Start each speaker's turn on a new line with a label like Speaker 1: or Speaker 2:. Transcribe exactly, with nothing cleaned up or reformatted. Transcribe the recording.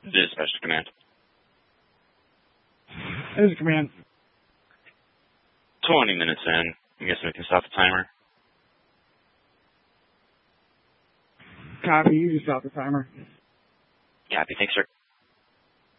Speaker 1: Dispatch command.
Speaker 2: This is command.
Speaker 1: Twenty minutes in. I'm guessing we can stop the timer.
Speaker 2: Copy. You just stop the timer.
Speaker 1: Copy. Thanks, sir.